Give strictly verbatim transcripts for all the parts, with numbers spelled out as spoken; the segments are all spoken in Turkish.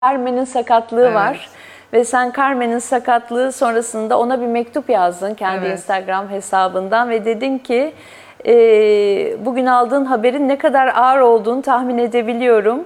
Carmen'in sakatlığı Evet. var ve sen Carmen'in sakatlığı sonrasında ona bir mektup yazdın kendi Evet. Instagram hesabından ve dedin ki e, bugün aldığın haberin ne kadar ağır olduğunu tahmin edebiliyorum.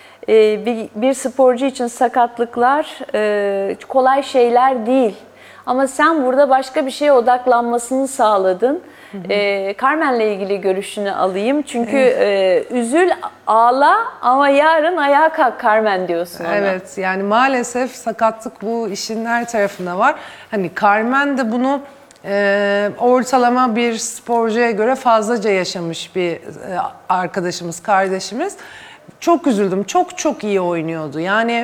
E, bir, bir sporcu için sakatlıklar e, kolay şeyler değil. Ama sen burada başka bir şeye odaklanmasını sağladın. Hı hı. E, Carmen'le ilgili görüşünü alayım. Çünkü evet. e, üzül, ağla ama yarın ayağa kalk Carmen diyorsun ona. Evet, yani maalesef sakatlık bu işin her tarafında var. Hani Carmen de bunu e, ortalama bir sporcuya göre fazlaca yaşamış bir e, arkadaşımız, kardeşimiz. Çok üzüldüm. Çok çok iyi oynuyordu. Yani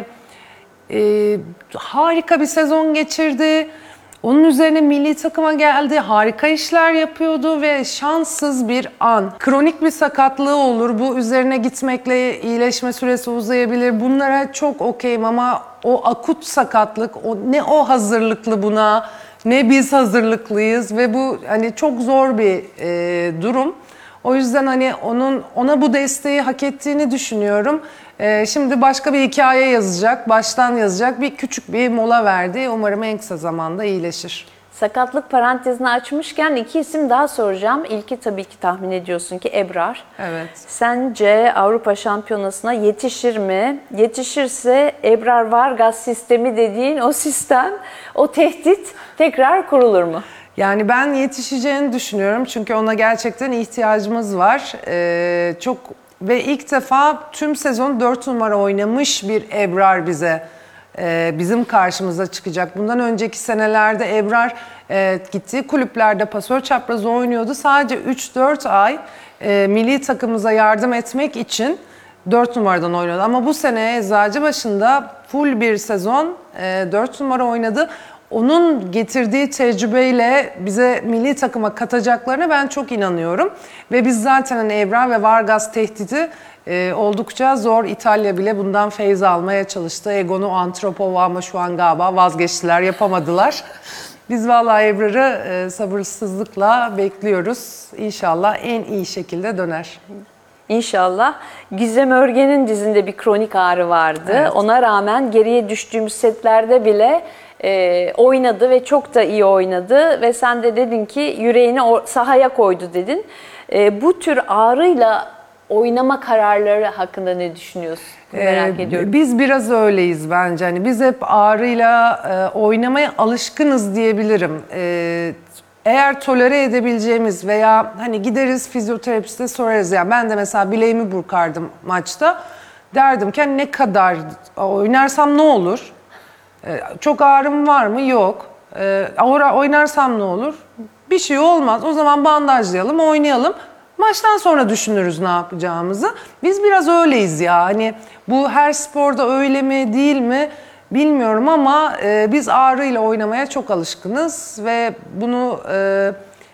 e, harika bir sezon geçirdi. Onun üzerine milli takıma geldi, harika işler yapıyordu ve şanssız bir an. Kronik bir sakatlığı olur, bu üzerine gitmekle iyileşme süresi uzayabilir. Bunlara çok okeyim ama o akut sakatlık, o, ne o hazırlıklı buna, ne biz hazırlıklıyız ve bu hani çok zor bir e, durum. O yüzden hani onun ona bu desteği hak ettiğini düşünüyorum. Ee, şimdi başka bir hikaye yazacak, baştan yazacak. Bir küçük bir mola verdi. Umarım en kısa zamanda iyileşir. Sakatlık parantezini açmışken iki isim daha soracağım. İlki tabii ki tahmin ediyorsun ki Ebrar. Evet. Sence Avrupa Şampiyonası'na yetişir mi? Yetişirse Ebrar Vargas sistemi dediğin o sistem, o tehdit tekrar kurulur mu? Yani ben yetişeceğini düşünüyorum. Çünkü ona gerçekten ihtiyacımız var. Ee, çok ve ilk defa tüm sezon dört numara oynamış bir Ebrar bize e, bizim karşımıza çıkacak. Bundan önceki senelerde Ebrar e, gittiği kulüplerde pasör çaprazı oynuyordu. Sadece üç dört ay e, milli takımımıza yardım etmek için dört numaradan oynadı. Ama bu sene Eczacıbaşı'nda full bir sezon e, dört numara oynadı. Onun getirdiği tecrübeyle bize milli takıma katacaklarına ben çok inanıyorum. Ve biz zaten hani Ebrar ve Vargas tehdidi e, oldukça zor. İtalya bile bundan feyz almaya çalıştı. Egonu Antropova ama şu an galiba vazgeçtiler, yapamadılar. Biz vallahi Ebrar'ı e, sabırsızlıkla bekliyoruz. İnşallah en iyi şekilde döner. İnşallah. Gizem Örgen'in dizinde bir kronik ağrı vardı. Evet. Ona rağmen geriye düştüğümüz setlerde bile e, oynadı ve çok da iyi oynadı. Ve sen de dedin ki yüreğini sahaya koydu dedin. E, bu tür ağrıyla oynama kararları hakkında ne düşünüyorsun? Merak ee, ediyorum. Biz biraz öyleyiz bence. Hani biz hep ağrıyla e, oynamaya alışkınız diyebilirim. E, Eğer tolere edebileceğimiz veya hani gideriz fizyoterapiste sorarız. Yani ben de mesela bileğimi burkardım maçta. Derdim ki hani ne kadar oynarsam ne olur? Ee, çok ağrım var mı? Yok. Ee, oynarsam ne olur? Bir şey olmaz. O zaman bandajlayalım, oynayalım. Maçtan sonra düşünürüz ne yapacağımızı. Biz biraz öyleyiz ya. Hani bu her sporda öyle mi değil mi? Bilmiyorum ama e, biz ağrıyla oynamaya çok alışkınız ve bunu e,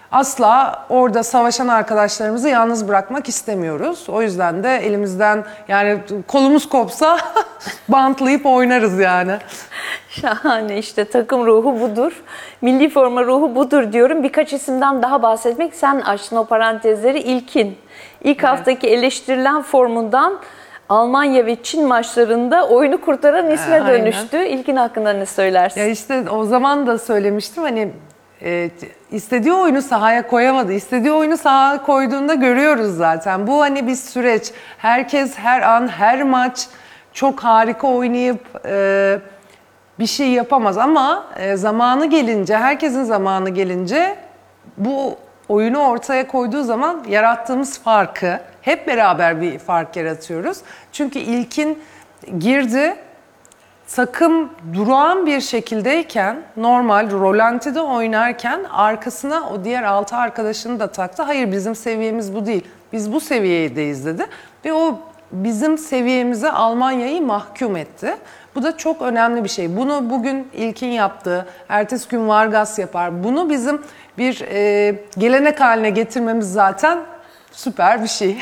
asla orada savaşan arkadaşlarımızı yalnız bırakmak istemiyoruz. O yüzden de elimizden yani kolumuz kopsa bantlayıp oynarız yani. Şahane, işte takım ruhu budur. Milli forma ruhu budur diyorum. Birkaç isimden daha bahsetmek. Sen açtın o parantezleri. İlkin. İlk evet. haftaki eleştirilen formundan Almanya ve Çin maçlarında oyunu kurtaran isme Aynen. dönüştü. İlkin hakkında ne söylersin? Ya işte o zaman da söylemiştim hani e, istediği oyunu sahaya koyamadı. İstediği oyunu sahaya koyduğunda görüyoruz zaten. Bu hani bir süreç. Herkes her an, her maç çok harika oynayıp e, bir şey yapamaz. Ama e, zamanı gelince, herkesin zamanı gelince bu oyunu ortaya koyduğu zaman yarattığımız farkı hep beraber bir fark yaratıyoruz. Çünkü ilkin girdi, takım durağan bir şekildeyken normal rolantide oynarken arkasına o diğer altı arkadaşını da taktı. Hayır bizim seviyemiz bu değil. Biz bu seviyedeyiz dedi. Ve o bizim seviyemize Almanya'yı mahkum etti. Bu da çok önemli bir şey. Bunu bugün İlkin yaptı. Ertesi gün Vargas yapar. Bunu bizim bir e, gelenek haline getirmemiz zaten süper bir şey.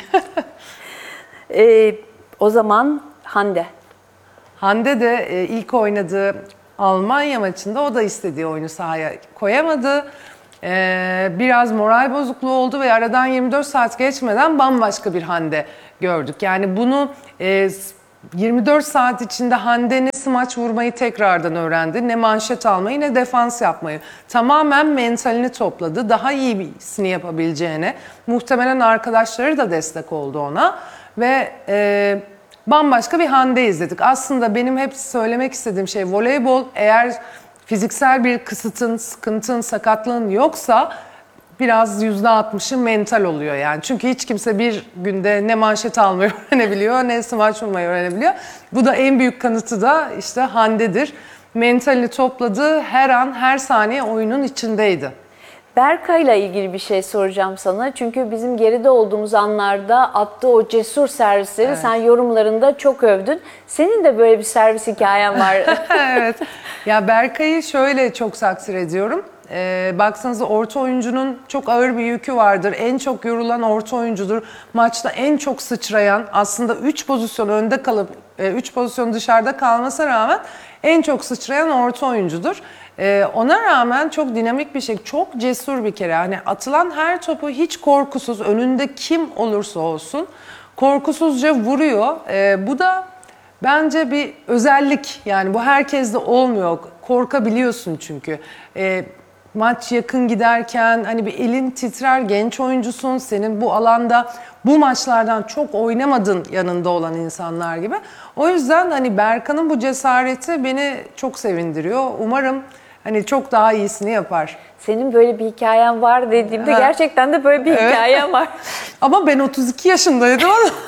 e, o zaman Hande. Hande de e, ilk oynadığı Almanya maçında o da istediği oyunu sahaya koyamadı. E, biraz moral bozukluğu oldu ve aradan yirmi dört saat geçmeden bambaşka bir Hande gördük. Yani bunu e, yirmi dört saat içinde Hande ne smaç vurmayı tekrardan öğrendi, ne manşet almayı, ne defans yapmayı. Tamamen mentalini topladı. Daha iyisini yapabileceğine. Muhtemelen arkadaşları da destek oldu ona. Ve e, bambaşka bir Hande izledik. Aslında benim hep söylemek istediğim şey, voleybol eğer fiziksel bir kısıtın, sıkıntın, sakatlığın yoksa biraz yüzde altmışı mental oluyor yani. Çünkü hiç kimse bir günde ne manşet almayı öğrenebiliyor, ne smaç vurmayı öğrenebiliyor. Bu da en büyük kanıtı da işte Hande'dir. Mentalini topladı, her an, her saniye oyunun içindeydi. Berkay'la ilgili bir şey soracağım sana. Çünkü bizim geride olduğumuz anlarda attığı o cesur servisleri evet. sen yorumlarında çok övdün. Senin de böyle bir servis hikayen var. Evet. Ya Berkay'ı şöyle çok takdir ediyorum. Ee, baksanıza orta oyuncunun çok ağır bir yükü vardır. En çok yorulan orta oyuncudur. Maçta en çok sıçrayan, aslında üç pozisyon önde kalıp üç pozisyon dışarıda kalmasına rağmen en çok sıçrayan orta oyuncudur. Ee, ona rağmen çok dinamik bir şey, çok cesur bir kere. Hani atılan her topu hiç korkusuz, önünde kim olursa olsun korkusuzca vuruyor. Ee, bu da bence bir özellik. Yani bu herkeste olmuyor. Korkabiliyorsun çünkü. Ee, Maç yakın giderken hani bir elin titrer, genç oyuncusun, senin bu alanda bu maçlardan çok oynamadın yanında olan insanlar gibi. O yüzden hani Berkan'ın bu cesareti beni çok sevindiriyor. Umarım hani çok daha iyisini yapar. Senin böyle bir hikayen var dediğimde ha. gerçekten de böyle bir evet. hikayen var. Ama ben otuz iki yaşındaydım.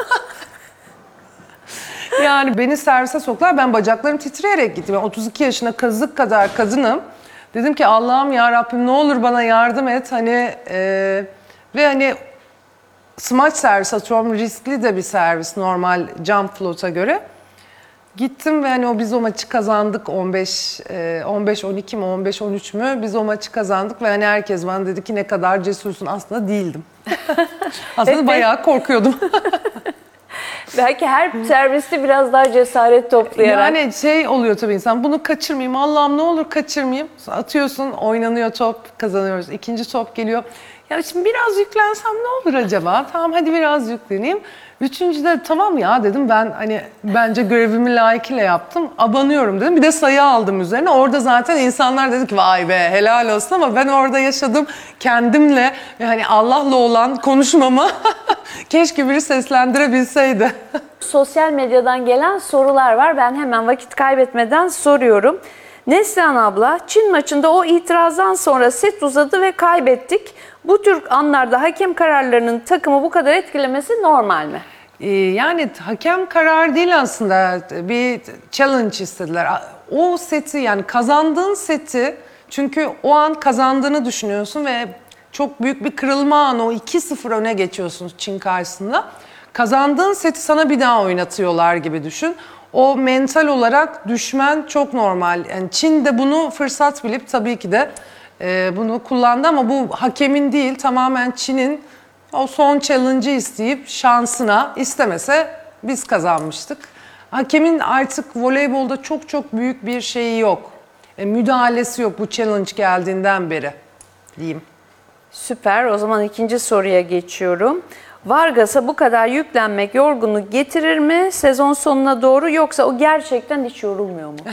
Yani beni servise soktular, ben bacaklarım titreyerek gittim. Ben otuz iki yaşına kazık kadar kadınım. Dedim ki Allah'ım ya Rabbim ne olur bana yardım et. Hani e, ve hani smaç servis atıyorum, riskli de bir servis normal jump float'a göre. Gittim ve hani o biz o maçı kazandık, on beş on beş on iki mi on beş on üç mü biz o maçı kazandık ve hani herkes bana dedi ki ne kadar cesursun. Aslında değildim. Aslında bayağı korkuyordum. Belki her serviste biraz daha cesaret toplayarak. Yani şey oluyor tabii insan, bunu kaçırmayayım, Allah'ım ne olur kaçırmayayım. Atıyorsun, oynanıyor top, kazanıyoruz. İkinci top geliyor. Ya şimdi biraz yüklensem ne olur acaba? Tamam hadi biraz yükleneyim. Üçüncüde tamam ya dedim, ben hani bence görevimi layıkıyla yaptım. Abanıyorum dedim. Bir de sayı aldım üzerine. Orada zaten insanlar dedi ki vay be helal olsun, ama ben orada yaşadım kendimle ve hani Allah'la olan konuşmamı keşke biri seslendirebilseydi. Sosyal medyadan gelen sorular var. Ben hemen vakit kaybetmeden soruyorum. Neslihan abla, Çin maçında o itirazdan sonra set uzadı ve kaybettik. Bu tür anlarda hakem kararlarının takımı bu kadar etkilemesi normal mi? Ee, yani hakem karar değil aslında, bir challenge istediler. O seti, yani kazandığın seti, çünkü o an kazandığını düşünüyorsun ve çok büyük bir kırılma anı, o iki sıfır öne geçiyorsun Çin karşısında. Kazandığın seti sana bir daha oynatıyorlar gibi düşün. O mental olarak düşmen çok normal. Yani Çin de bunu fırsat bilip tabii ki de e, bunu kullandı, ama bu hakemin değil, tamamen Çin'in o son challenge'ı isteyip şansına, istemese biz kazanmıştık. Hakemin artık voleybolda çok çok büyük bir şeyi yok. E, müdahalesi yok bu challenge geldiğinden beri diyeyim. Süper. O zaman ikinci soruya geçiyorum. Vargas'a bu kadar yüklenmek yorgunluk getirir mi sezon sonuna doğru, yoksa o gerçekten hiç yorulmuyor mu?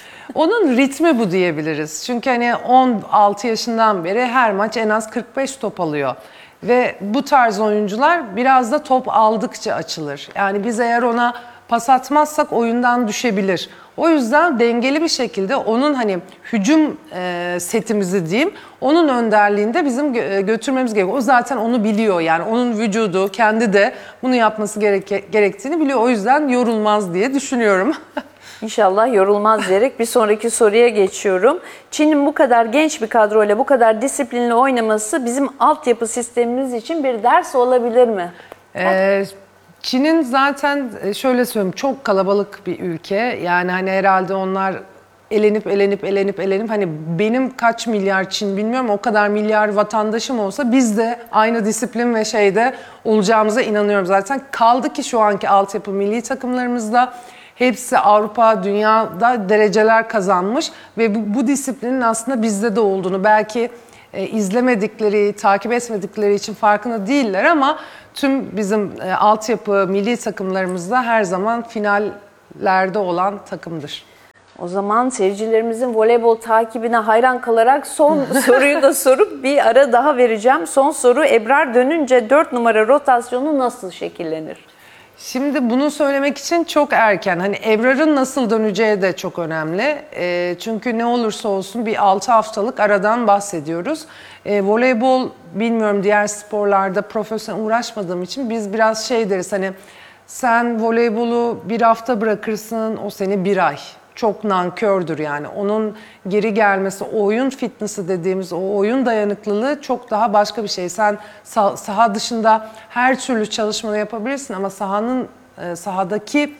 Onun ritmi bu diyebiliriz. Çünkü hani on altı yaşından beri her maç en az kırk beş top alıyor. Ve bu tarz oyuncular biraz da top aldıkça açılır. Yani biz eğer ona pas atmazsak oyundan düşebilir. O yüzden dengeli bir şekilde onun hani hücum e, setimizi diyeyim, onun önderliğinde bizim gö- götürmemiz gerekiyor. O zaten onu biliyor, yani onun vücudu kendi de bunu yapması gereke- gerektiğini biliyor. O yüzden yorulmaz diye düşünüyorum. İnşallah yorulmaz diyerek bir sonraki soruya geçiyorum. Çin'in bu kadar genç bir kadroyla bu kadar disiplinli oynaması bizim altyapı sistemimiz için bir ders olabilir mi? Ee, Çin'in zaten şöyle söyleyeyim, çok kalabalık bir ülke. Yani hani herhalde onlar elenip elenip elenip elenip hani benim kaç milyar Çin bilmiyorum, o kadar milyar vatandaşım olsa biz de aynı disiplin ve şeyde olacağımıza inanıyorum zaten. Kaldı ki şu anki altyapı milli takımlarımızda hepsi Avrupa, dünyada dereceler kazanmış ve bu, bu disiplinin aslında bizde de olduğunu belki e, izlemedikleri, takip etmedikleri için farkında değiller, ama tüm bizim e, altyapı milli takımlarımızda her zaman final lerde olan takımdır. O zaman seyircilerimizin voleybol takibine hayran kalarak son soruyu da sorup bir ara daha vereceğim. Son soru, Ebrar dönünce dört numara rotasyonu nasıl şekillenir? Şimdi bunu söylemek için çok erken. Hani Ebrar'ın nasıl döneceği de çok önemli. E, çünkü ne olursa olsun bir altı haftalık aradan bahsediyoruz. E, voleybol, bilmiyorum, diğer sporlarda profesyonel uğraşmadığım için biz biraz şey deriz, hani sen voleybolu bir hafta bırakırsın, o seni bir ay. Çok nankördür yani. Onun geri gelmesi, o oyun fitness'i dediğimiz o oyun dayanıklılığı çok daha başka bir şey. Sen sah- saha dışında her türlü çalışmanı yapabilirsin ama sahanın e, sahadaki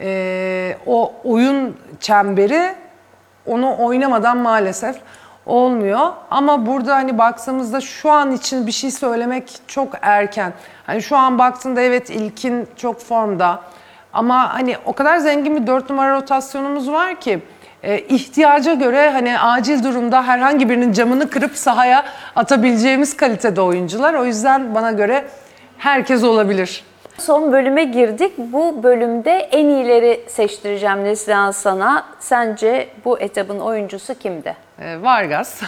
e, o oyun çemberi onu oynamadan maalesef olmuyor. Ama burada hani baktığımızda şu an için bir şey söylemek çok erken. Hani şu an baktığında evet İlkin çok formda. Ama hani o kadar zengin bir dört numara rotasyonumuz var ki e, ihtiyaca göre hani acil durumda herhangi birinin camını kırıp sahaya atabileceğimiz kalitede oyuncular. O yüzden bana göre herkes olabilir. Son bölüme girdik. Bu bölümde en iyileri seçtireceğim Neslihan sana. Sence bu etabın oyuncusu kimdi? E, Vargas.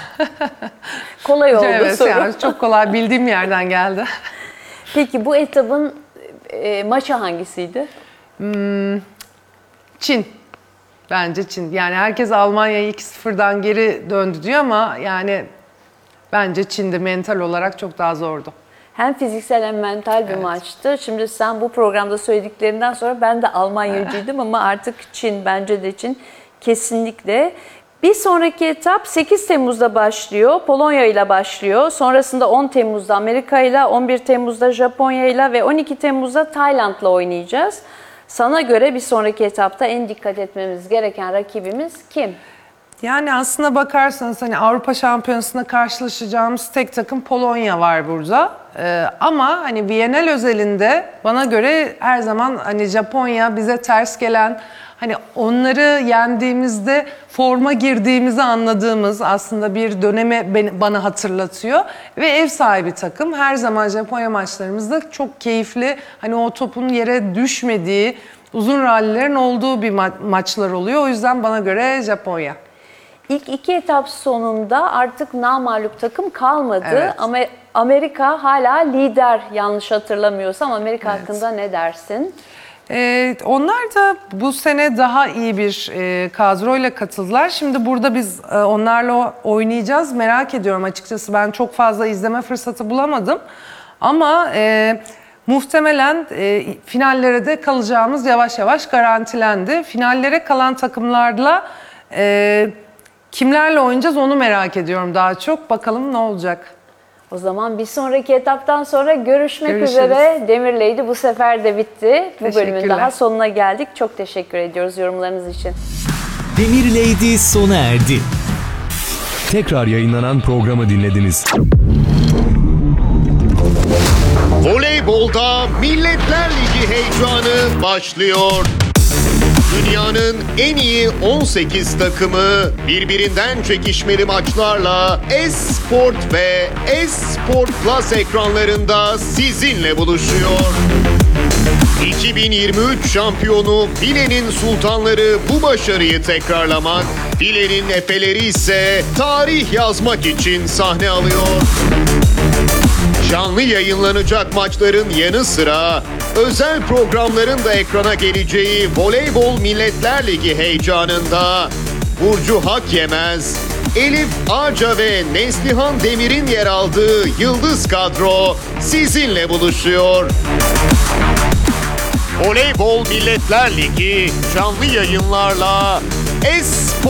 Kolay oldu Evet, soru. yani çok kolay, bildiğim yerden geldi. Peki bu etabın e, maçı hangisiydi? Hmm, Çin. Bence Çin. Yani herkes Almanya'yı iki sıfırdan geri döndü diyor ama yani bence Çin'de mental olarak çok daha zordu. Hem fiziksel hem mental bir Evet. maçtı. Şimdi sen bu programda söylediklerinden sonra ben de Almanyacıydım ama artık Çin, bence de Çin kesinlikle. Bir sonraki etap sekiz Temmuz'da başlıyor. Polonya ile başlıyor. Sonrasında on Temmuz'da Amerika ile, on bir Temmuz'da Japonya ile ve on iki Temmuz'da Tayland'la oynayacağız. Sana göre bir sonraki etapta en dikkat etmemiz gereken rakibimiz kim? Yani aslına bakarsanız hani Avrupa Şampiyonası'nda karşılaşacağımız tek takım Polonya var burada. Ee, ama hani Viyana'l özelinde bana göre her zaman hani Japonya bize ters gelen, hani onları yendiğimizde forma girdiğimizi anladığımız aslında bir döneme beni, bana hatırlatıyor. Ve ev sahibi takım, her zaman Japonya maçlarımızda çok keyifli, hani o topun yere düşmediği, uzun rallilerin olduğu bir ma- maçlar oluyor. O yüzden bana göre Japonya. İlk iki etap sonunda artık namağlup takım kalmadı. Evet. Ama Amerika hala lider, yanlış hatırlamıyorsam. Amerika Evet. hakkında ne dersin? Ee, onlar da bu sene daha iyi bir e, kadroyla katıldılar. Şimdi burada biz e, onlarla oynayacağız. Merak ediyorum açıkçası. Ben çok fazla izleme fırsatı bulamadım. Ama e, muhtemelen e, finallere de kalacağımız yavaş yavaş garantilendi. Finallere kalan takımlarla e, kimlerle oynayacağız onu merak ediyorum daha çok. Bakalım ne olacak. O zaman bir sonraki etaptan sonra görüşmek Görüşürüz. üzere. Demirleydi bu sefer de bitti. Bu bölümün Teşekkürler. daha sonuna geldik. Çok teşekkür ediyoruz yorumlarınız için. Demirleydi sona erdi. Tekrar yayınlanan programı dinlediniz. Voleybolda Milletler Ligi heyecanı başlıyor. Dünyanın en iyi on sekiz takımı birbirinden çekişmeli maçlarla Esport ve Esport Plus ekranlarında sizinle buluşuyor. iki bin yirmi üç şampiyonu Filenin Sultanları bu başarıyı tekrarlamak, Filenin Efeleri ise tarih yazmak için sahne alıyor. Canlı yayınlanacak maçların yanı sıra özel programların da ekrana geleceği Voleybol Milletler Ligi heyecanında Burcu Hakyemez, Elif Ağca ve Neslihan Demir'in yer aldığı Yıldız kadro sizinle buluşuyor. Voleybol Milletler Ligi canlı yayınlarla Esport